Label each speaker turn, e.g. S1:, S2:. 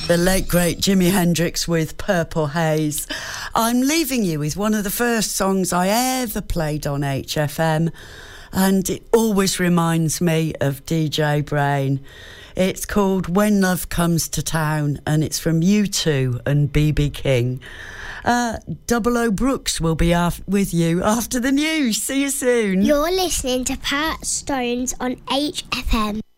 S1: The late, great Jimi Hendrix with Purple Haze. I'm leaving you with one of the first songs I ever played on HFM, and it always reminds me of DJ Brain. It's called When Love Comes to Town, and it's from U2 and BB King. Double O Brooks will be with you after the news. See you soon.
S2: You're listening to Pat Stones on HFM.